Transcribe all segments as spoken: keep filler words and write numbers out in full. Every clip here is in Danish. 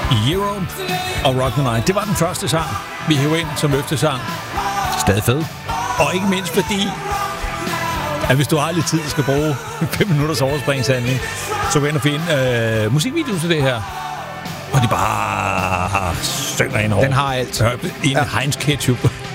Europe og Rock the Night. Det var den første sang, vi hævde ind som løftesang. Stadig fed. Og ikke mindst fordi, at hvis du har lidt tid, skal bruge fem minutters overspringshandling, så gå ind og finde øh, musikvideo til det her. Og de bare synger ind over. Den har alt. En ja. Heinz ketchup.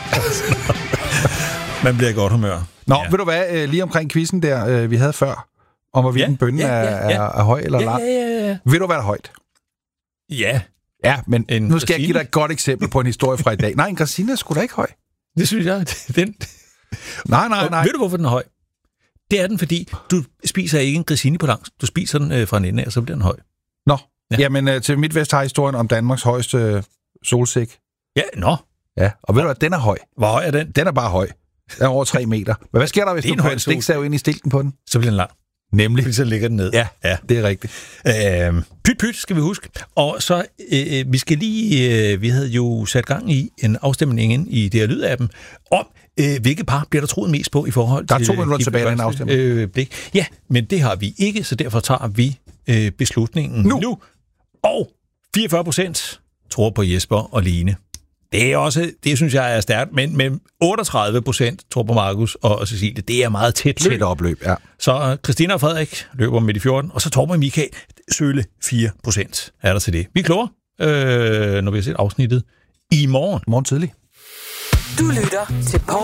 Man bliver i godt humør. Nå, ja. Ved du hvad, øh, lige omkring quizzen der, øh, vi havde før, om hvorvidt ja, en bønne ja, ja, ja. Er, er høj eller ja, lang. Ja, ja, ja. Ved du, hvad der er højt? Ja. Ja, men en nu skal Christine. Jeg give dig et godt eksempel på en historie fra i dag. Nej, en Christine er sgu da ikke høj. Det synes jeg. Den... Nej, nej, nej. Og ved du, hvorfor den er høj? Det er den, fordi du spiser ikke en grissini på langs. Du spiser den øh, fra en ende af, og så bliver den høj. Nå, ja. Jamen øh, til Midtvest har historien om Danmarks højeste øh, solsæk. Ja, nå. Ja, og ved du hvad, den er høj. Hvor høj er den? Den er bare høj. Den er over tre meter. Men hvad sker der, hvis du kører en stiksav ind i stilken på den? Så bliver den lang. Nemlig. Fordi så ligger den ned. Ja, ja. Det er rigtigt. Øh, pyt, pyt, skal vi huske. Og så, øh, vi skal lige, øh, vi havde jo sat gang i en afstemning ind i det her lydappen, om øh, hvilke par bliver der troet mest på i forhold til... Der er to minutter øh, tilbage af den afstemning. Øh, blik. Ja, men det har vi ikke, så derfor tager vi øh, beslutningen nu. nu. Og fireogfyrre procent tror på Jesper og Line. Det er også, det synes jeg er stærkt, men, men otteogtredive procent tror på Markus og Cecilie. Det er meget tæt løb. Tæt opløb, ja. Så Christina og Frederik løber med de fjorten, og så Torben og Michael Sølle fire procent er der til det. Vi er klogere, øh, når vi har set afsnittet i morgen. Morgen tidlig. Du lytter til